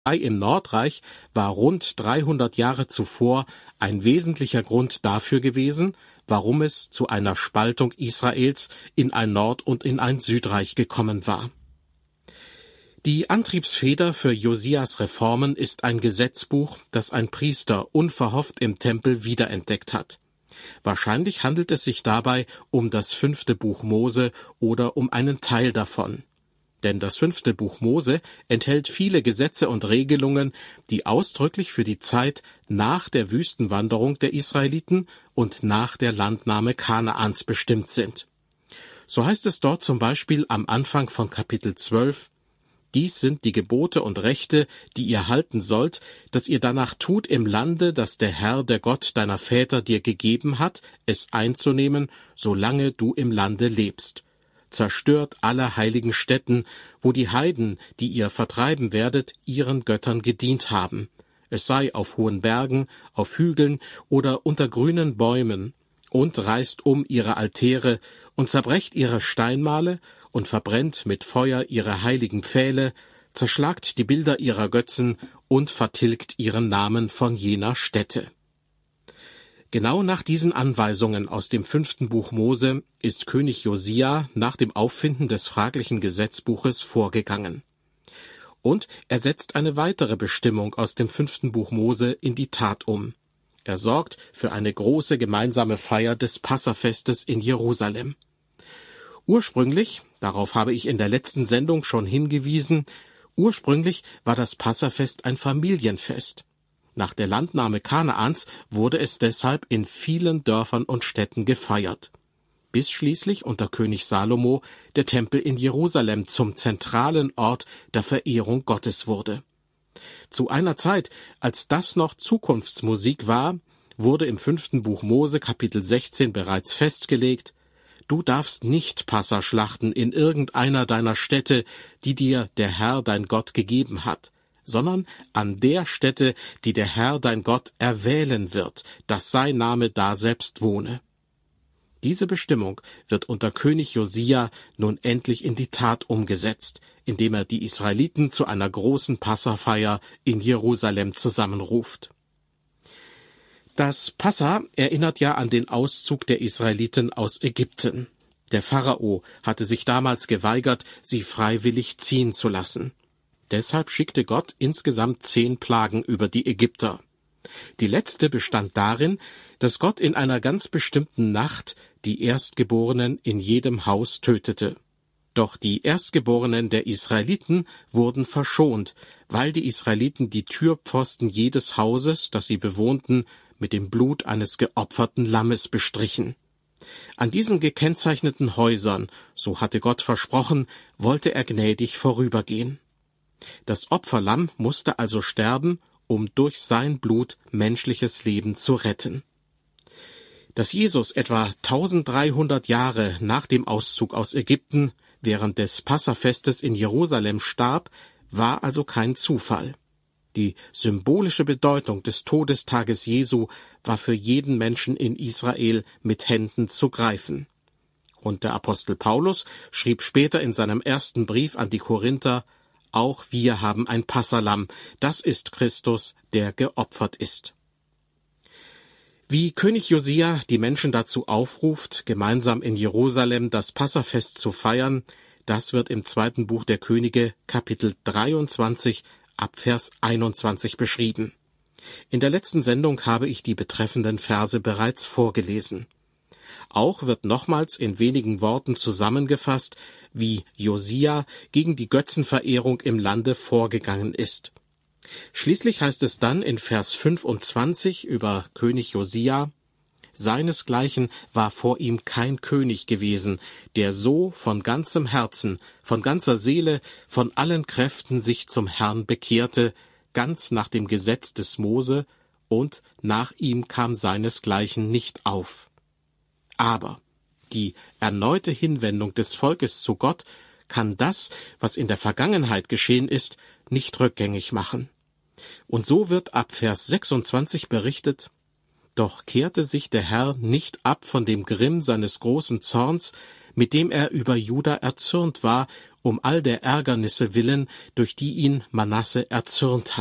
im Nordreich war rund 300 Jahre zuvor ein wesentlicher Grund dafür gewesen, warum es zu einer Spaltung Israels in ein Nord- und in ein Südreich gekommen war. Die Antriebsfeder für Josias Reformen ist ein Gesetzbuch, das ein Priester unverhofft im Tempel wiederentdeckt hat. Wahrscheinlich handelt es sich dabei um das 5. Buch Mose oder um einen Teil davon. Denn das 5. Buch Mose enthält viele Gesetze und Regelungen, die ausdrücklich für die Zeit nach der Wüstenwanderung der Israeliten und nach der Landnahme Kanaans bestimmt sind. So heißt es dort zum Beispiel am Anfang von Kapitel 12: Dies sind die Gebote und Rechte, die ihr halten sollt, dass ihr danach tut im Lande, das der Herr, der Gott deiner Väter dir gegeben hat, es einzunehmen, solange du im Lande lebst. Zerstört alle heiligen Stätten, wo die Heiden, die ihr vertreiben werdet, ihren Göttern gedient haben. Es sei auf hohen Bergen, auf Hügeln oder unter grünen Bäumen, und reißt um ihre Altäre und zerbrecht ihre Steinmale und verbrennt mit Feuer ihre heiligen Pfähle, zerschlagt die Bilder ihrer Götzen und vertilgt ihren Namen von jener Stätte. Genau nach diesen Anweisungen aus dem 5. Buch Mose ist König Josia nach dem Auffinden des fraglichen Gesetzbuches vorgegangen. Und er setzt eine weitere Bestimmung aus dem 5. Buch Mose in die Tat um. Er sorgt für eine große gemeinsame Feier des Passafestes in Jerusalem. Ursprünglich, darauf habe ich in der letzten Sendung schon hingewiesen, ursprünglich war das Passafest ein Familienfest. Nach der Landnahme Kanaans wurde es deshalb in vielen Dörfern und Städten gefeiert, bis schließlich unter König Salomo der Tempel in Jerusalem zum zentralen Ort der Verehrung Gottes wurde. Zu einer Zeit, als das noch Zukunftsmusik war, wurde im 5. Buch Mose Kapitel 16 bereits festgelegt: Du darfst nicht Passa schlachten in irgendeiner deiner Städte, die dir der Herr dein Gott gegeben hat, sondern an der Stätte, die der Herr dein Gott erwählen wird, dass sein Name daselbst wohne. Diese Bestimmung wird unter König Josia nun endlich in die Tat umgesetzt, indem er die Israeliten zu einer großen Passafeier in Jerusalem zusammenruft. Das Passa erinnert ja an den Auszug der Israeliten aus Ägypten. Der Pharao hatte sich damals geweigert, sie freiwillig ziehen zu lassen. Deshalb schickte Gott insgesamt 10 Plagen über die Ägypter. Die letzte bestand darin, dass Gott in einer ganz bestimmten Nacht die Erstgeborenen in jedem Haus tötete. Doch die Erstgeborenen der Israeliten wurden verschont, weil die Israeliten die Türpfosten jedes Hauses, das sie bewohnten, mit dem Blut eines geopferten Lammes bestrichen. An diesen gekennzeichneten Häusern, so hatte Gott versprochen, wollte er gnädig vorübergehen. Das Opferlamm musste also sterben, um durch sein Blut menschliches Leben zu retten. Dass Jesus etwa 1300 Jahre nach dem Auszug aus Ägypten während des Passafestes in Jerusalem starb, war also kein Zufall. Die symbolische Bedeutung des Todestages Jesu war für jeden Menschen in Israel mit Händen zu greifen. Und der Apostel Paulus schrieb später in seinem ersten Brief an die Korinther: Auch wir haben ein Passalamm, das ist Christus, der geopfert ist. Wie König Josia die Menschen dazu aufruft, gemeinsam in Jerusalem das Passafest zu feiern, das wird im 2. Buch der Könige, Kapitel 23, ab Vers 21 beschrieben. In der letzten Sendung habe ich die betreffenden Verse bereits vorgelesen. Auch wird nochmals in wenigen Worten zusammengefasst, wie Josia gegen die Götzenverehrung im Lande vorgegangen ist. Schließlich heißt es dann in Vers 25 über König Josia: Seinesgleichen war vor ihm kein König gewesen, der so von ganzem Herzen, von ganzer Seele, von allen Kräften sich zum Herrn bekehrte, ganz nach dem Gesetz des Mose, und nach ihm kam seinesgleichen nicht auf. Aber die erneute Hinwendung des Volkes zu Gott kann das, was in der Vergangenheit geschehen ist, nicht rückgängig machen. Und so wird ab Vers 26 berichtet: Doch kehrte sich der Herr nicht ab von dem Grimm seines großen Zorns, mit dem er über Juda erzürnt war, um all der Ärgernisse willen, durch die ihn Manasse erzürnt